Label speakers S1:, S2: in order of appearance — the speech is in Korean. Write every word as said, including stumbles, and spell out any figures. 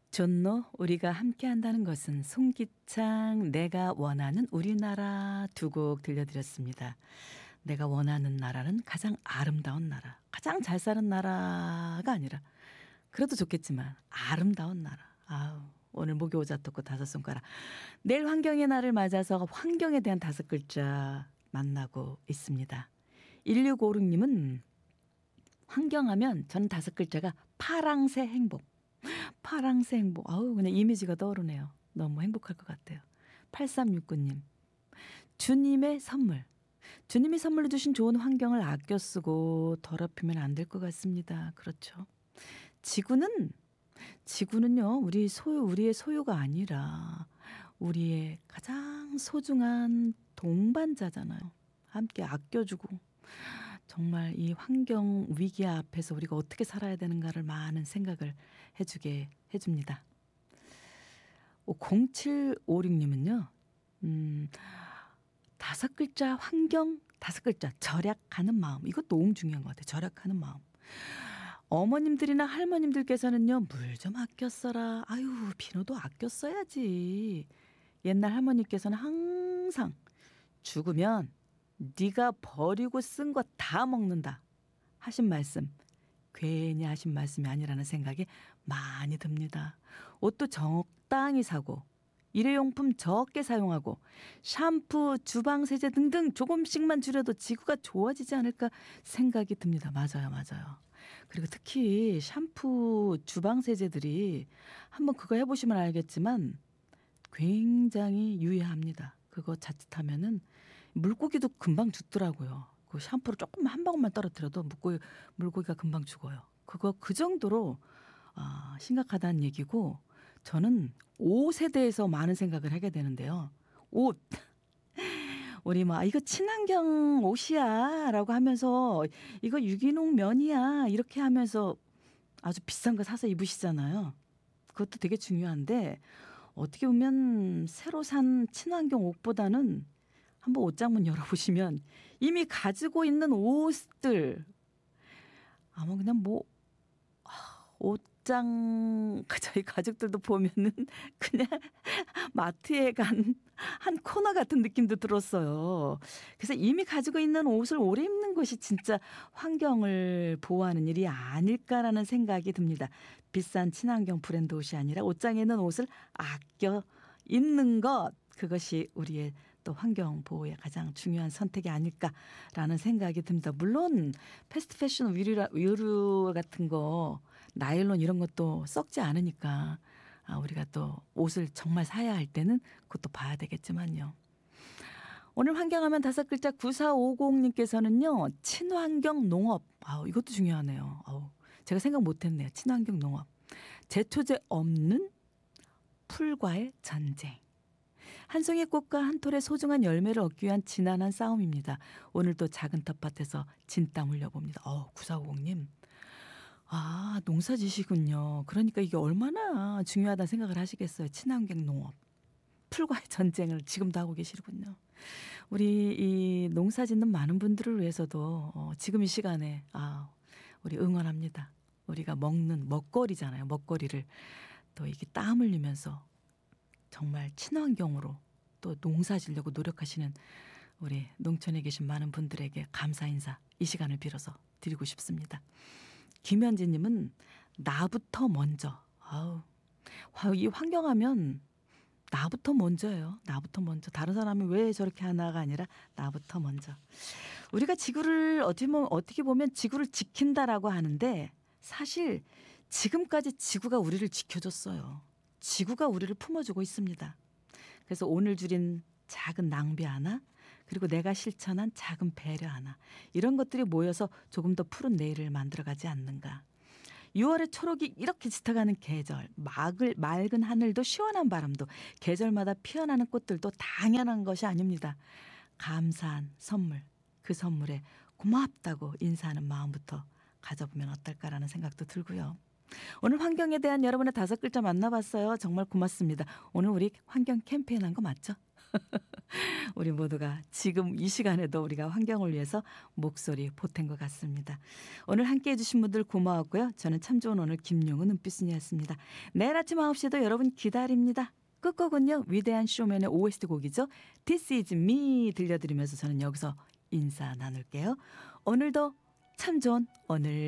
S1: 존노 우리가 함께한다는 것은 송기창 내가 원하는 우리나라 두 곡 들려드렸습니다. 내가 원하는 나라는 가장 아름다운 나라, 가장 잘 사는 나라가 아니라 그래도 좋겠지만 아름다운 나라. 아우, 오늘 목이 오자 떴고 다섯 손가락. 내일 환경의 날을 맞아서 환경에 대한 다섯 글자 만나고 있습니다. 일육오육 님은 환경하면 저는 다섯 글자가 파랑새 행복. 파랑새 행복. 아우, 그냥 이미지가 떠오르네요. 너무 행복할 것 같아요. 팔삼육구 님. 주님의 선물. 주님이 선물로 주신 좋은 환경을 아껴 쓰고 더럽히면 안 될 것 같습니다. 그렇죠. 지구는, 지구는요, 우리 소유, 우리의 소유가 아니라 우리의 가장 소중한 동반자잖아요. 함께 아껴주고. 정말 이 환경 위기 앞에서 우리가 어떻게 살아야 되는가를 많은 생각을 해주게 해줍니다. 공칠오육 님은요. 음, 다섯 글자 환경, 다섯 글자 절약하는 마음. 이거 너무 중요한 것 같아요. 절약하는 마음. 어머님들이나 할머님들께서는요. 물 좀 아껴 써라. 아유, 비누도 아껴 써야지. 옛날 할머니께서는 항상 죽으면 네가 버리고 쓴 거 다 먹는다 하신 말씀, 괜히 하신 말씀이 아니라는 생각이 많이 듭니다. 옷도 적당히 사고 일회용품 적게 사용하고 샴푸, 주방세제 등등 조금씩만 줄여도 지구가 좋아지지 않을까 생각이 듭니다. 맞아요, 맞아요. 그리고 특히 샴푸, 주방세제들이 한번 그거 해보시면 알겠지만 굉장히 유해합니다. 그거 자칫하면은 물고기도 금방 죽더라고요. 그 샴푸를 조금 한 방울만 떨어뜨려도 물고기, 물고기가 금방 죽어요. 그거 그 정도로 아, 심각하다는 얘기고, 저는 옷에 대해서 많은 생각을 하게 되는데요. 옷. 우리 막 이거 친환경 옷이야 라고 하면서 이거 유기농 면이야 이렇게 하면서 아주 비싼 거 사서 입으시잖아요. 그것도 되게 중요한데 어떻게 보면 새로 산 친환경 옷보다는 한번 옷장문 열어보시면 이미 가지고 있는 옷들 아마 그냥 뭐 옷장 저희 가족들도 보면은 그냥 마트에 간 한 코너 같은 느낌도 들었어요. 그래서 이미 가지고 있는 옷을 오래 입는 것이 진짜 환경을 보호하는 일이 아닐까라는 생각이 듭니다. 비싼 친환경 브랜드 옷이 아니라 옷장에 있는 옷을 아껴 입는 것, 그것이 우리의 또 환경 보호에 가장 중요한 선택이 아닐까라는 생각이 듭니다. 물론 패스트 패션 의류, 의류 같은 거 나일론 이런 것도 썩지 않으니까 아, 우리가 또 옷을 정말 사야 할 때는 그것도 봐야 되겠지만요. 오늘 환경하면 다섯 글자 구사오공 님께서는요. 친환경 농업. 아우, 이것도 중요하네요. 아우, 제가 생각 못했네요. 친환경 농업. 제초제 없는 풀과의 전쟁. 한 송이 꽃과 한 톨의 소중한 열매를 얻기 위한 지난한 싸움입니다. 오늘도 작은 텃밭에서 진땀 흘려봅니다. 어, 구사오공 님. 아, 농사지시군요. 그러니까 이게 얼마나 중요하다는 생각을 하시겠어요. 친환경 농업. 풀과의 전쟁을 지금도 하고 계시군요. 우리 이 농사 짓는 많은 분들을 위해서도 어, 지금 이 시간에 아, 우리 응원합니다. 우리가 먹는 먹거리잖아요. 먹거리를 또 이게 땀 흘리면서 정말 친환경으로 또 농사 지려고 노력하시는 우리 농촌에 계신 많은 분들에게 감사 인사 이 시간을 빌어서 드리고 싶습니다. 김현지님은 나부터 먼저. 아우, 이 환경하면 나부터 먼저예요. 나부터 먼저. 다른 사람이 왜 저렇게 하나가 아니라 나부터 먼저. 우리가 지구를 어떻게 보면, 어떻게 보면 지구를 지킨다라고 하는데 사실 지금까지 지구가 우리를 지켜줬어요. 지구가 우리를 품어주고 있습니다. 그래서 오늘 줄인 작은 낭비 하나, 그리고 내가 실천한 작은 배려 하나, 이런 것들이 모여서 조금 더 푸른 내일을 만들어가지 않는가. 유월의 초록이 이렇게 짙어가는 계절, 맑을, 맑은 하늘도 시원한 바람도 계절마다 피어나는 꽃들도 당연한 것이 아닙니다. 감사한 선물, 그 선물에 고맙다고 인사하는 마음부터 가져보면 어떨까라는 생각도 들고요. 오늘 환경에 대한 여러분의 다섯 글자 만나봤어요. 정말 고맙습니다. 오늘 우리 환경 캠페인 한 거 맞죠? 우리 모두가 지금 이 시간에도 우리가 환경을 위해서 목소리 보탠 것 같습니다. 오늘 함께해 주신 분들 고마웠고요. 저는 참 좋은 오늘 김용은 은빛순이었습니다. 내일 아침 아홉 시에도 여러분 기다립니다. 끝곡은요. 위대한 쇼맨의 오에스티 곡이죠. This is me 들려드리면서 저는 여기서 인사 나눌게요. 오늘도 참 좋은 오늘